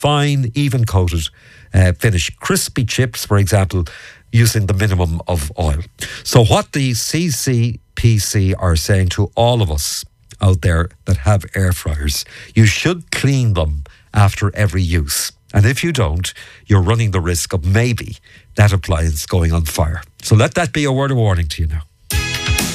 fine, even coated finish. Crispy chips, for example, using the minimum of oil. So what the CCPC are saying to all of us out there that have air fryers, you should clean them after every use. And if you don't, you're running the risk of maybe that appliance going on fire. So let that be a word of warning to you now.